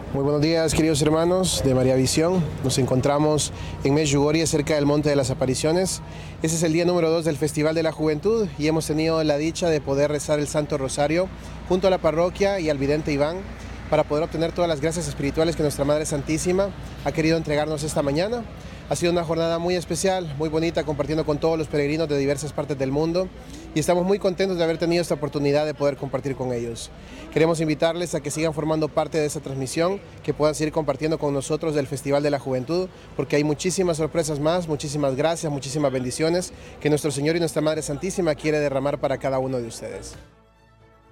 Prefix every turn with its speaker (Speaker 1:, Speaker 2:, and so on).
Speaker 1: Muy buenos días, queridos hermanos de María Visión. Nos encontramos en Medjugorje, cerca del Monte de las Apariciones. Este es el día número 2 del Festival de la Juventud y hemos tenido la dicha de poder rezar el Santo Rosario junto a la parroquia y al vidente Iván para poder obtener todas las gracias espirituales que nuestra Madre Santísima ha querido entregarnos esta mañana. Ha sido una jornada muy especial, muy bonita, compartiendo con todos los peregrinos de diversas partes del mundo y estamos muy contentos de haber tenido esta oportunidad de poder compartir con ellos. Queremos invitarles a que sigan formando parte de esta transmisión, que puedan seguir compartiendo con nosotros del Festival de la Juventud, porque hay muchísimas sorpresas más, muchísimas gracias, muchísimas bendiciones que nuestro Señor y nuestra Madre Santísima quiere derramar para cada uno de ustedes.